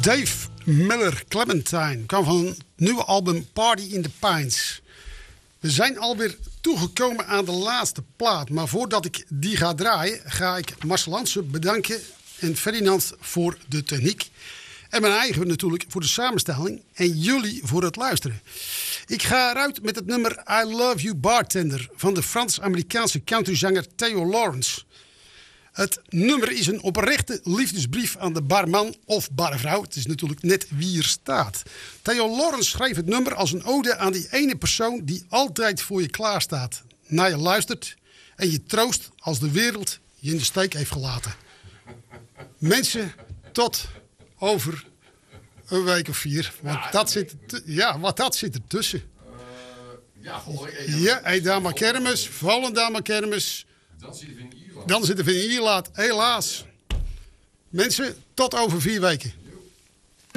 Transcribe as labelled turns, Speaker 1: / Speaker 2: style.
Speaker 1: Dave Miller Clementine kwam van een nieuwe album Party in the Pines. We zijn alweer toegekomen aan de laatste plaat. Maar voordat ik die ga draaien, ga ik Marcel Hansen bedanken en Ferdinand voor de techniek. En mijn eigen natuurlijk voor de samenstelling en jullie voor het luisteren. Ik ga eruit met het nummer I Love You Bartender van de Frans-Amerikaanse countryzanger Theo Lawrence. Het nummer is een oprechte liefdesbrief aan de barman of barvrouw. Het is natuurlijk net wie er staat. Theo Lawrence schreef het nummer als een ode aan die ene persoon die altijd voor je klaarstaat. Naar je luistert en je troost als de wereld je in de steek heeft gelaten. Mensen, tot over een week of 4. Want dat zit er tussen. Eidama Kermis, Volendama Kermis. Dan zit er in Ierlaat, helaas. Mensen, tot over 4 weken.